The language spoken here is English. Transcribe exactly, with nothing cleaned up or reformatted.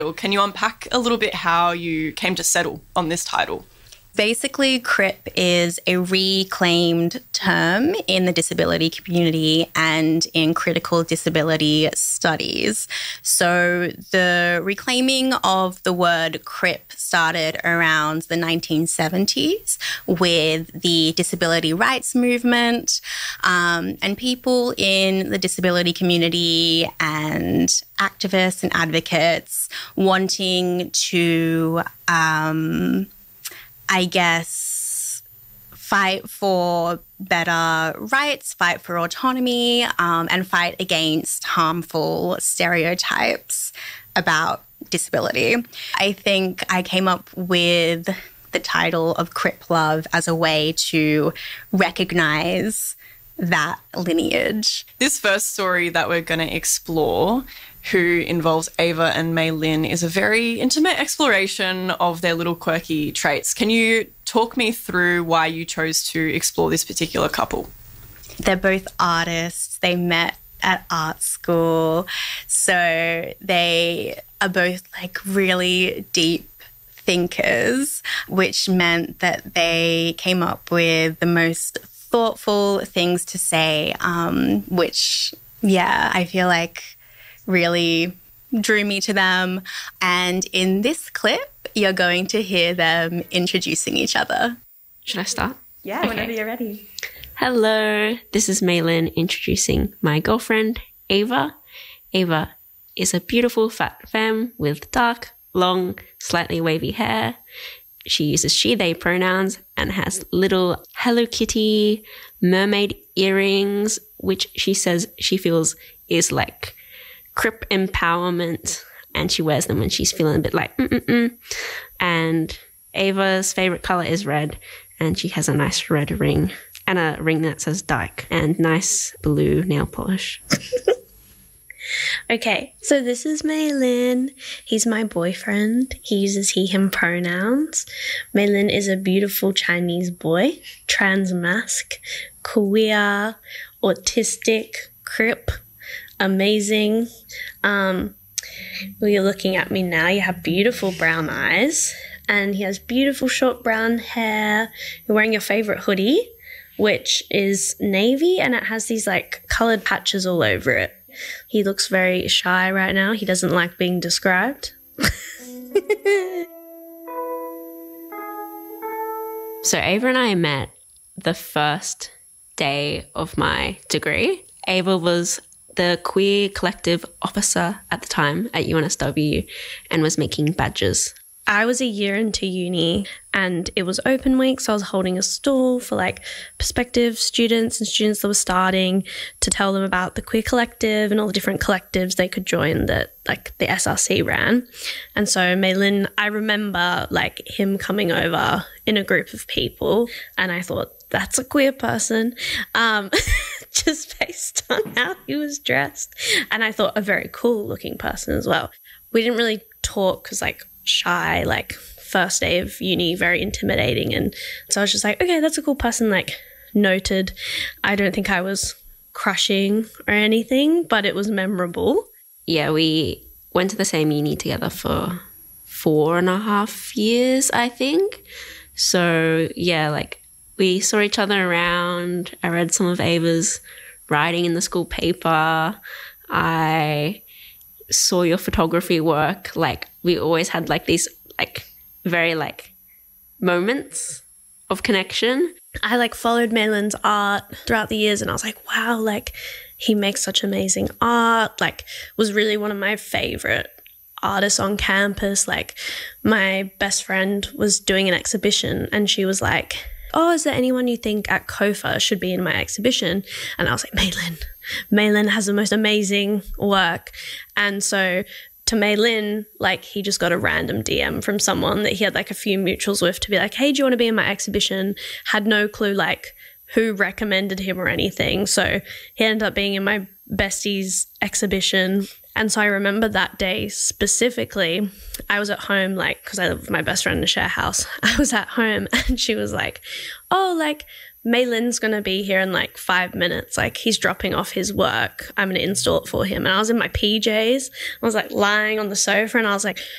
Can you unpack a little bit how you came to settle on this title? Basically, CRIP is a reclaimed term in the disability community and in critical disability studies. So the reclaiming of the word CRIP started around the nineteen seventies with the disability rights movement, um, and people in the disability community and activists and advocates wanting to um, I guess, fight for better rights, fight for autonomy, um, and fight against harmful stereotypes about disability. I think I came up with the title of Crip Love as a way to recognize that lineage. This first story that we're going to explore, who involves Ava and Mei Lin, is a very intimate exploration of their little quirky traits. Can you talk me through why you chose to explore this particular couple? They're both artists. They met at art school. So they are both like really deep thinkers, which meant that they came up with the most thoughtful things to say, um, which, yeah, I feel like really drew me to them. And in this clip, you're going to hear them introducing each other. Should I start? Yeah, okay. Whenever you're ready. Hello, this is Mei Lin introducing my girlfriend, Ava. Ava is a beautiful fat femme with dark, long, slightly wavy hair. She uses she, they pronouns and has little Hello Kitty mermaid earrings, which she says she feels is like Crip empowerment, and she wears them when she's feeling a bit like mm-mm-mm. And Ava's favorite color is red, and she has a nice red ring and a ring that says Dyke and nice blue nail polish. Okay, so this is Mei Lin. He's my boyfriend. He uses he, him pronouns. Mei Lin is a beautiful Chinese boy, trans mask, queer, autistic, Crip, amazing. Um, well, you're looking at me now. You have beautiful brown eyes, and he has beautiful short brown hair. You're wearing your favorite hoodie, which is navy, and it has these like colored patches all over it. He looks very shy right now. He doesn't like being described. So Ava and I met the first day of my degree. Ava was the queer collective officer at the time at U N S W and was making badges. I was a year into uni and it was open week, so I was holding a stall for like prospective students and students that were starting to tell them about the queer collective and all the different collectives they could join that like the S R C ran. And so Mei Lin, I remember like him coming over in a group of people and I thought, that's a queer person, um, just based on how he was dressed. And I thought a very cool looking person as well. We didn't really talk because like shy, like first day of uni, very intimidating. And so I was just like, okay, that's a cool person, like noted. I don't think I was crushing or anything, but it was memorable. Yeah, we went to the same uni together for four and a half years, I think. So yeah, like we saw each other around. I read some of Ava's writing in the school paper. I saw your photography work. Like we always had like these like very like moments of connection. I like followed Mei Lin's art throughout the years and I was like, wow, like he makes such amazing art. Like was really one of my favorite artists on campus. Like my best friend was doing an exhibition and she was like, oh, is there anyone you think at C O F A should be in my exhibition? And I was like, Mei Lin. Mei Lin has the most amazing work. And so to Mei Lin, like he just got a random D M from someone that he had like a few mutuals with to be like, hey, do you want to be in my exhibition? Had no clue like who recommended him or anything. So he ended up being in my bestie's exhibition. And so I remember that day specifically, I was at home, like, because I live with my best friend in a share house. I was at home and she was like, oh, like, Mei Lin's going to be here in like five minutes. Like, he's dropping off his work. I'm going to install it for him. And I was in my P Js. I was like lying on the sofa and I was like,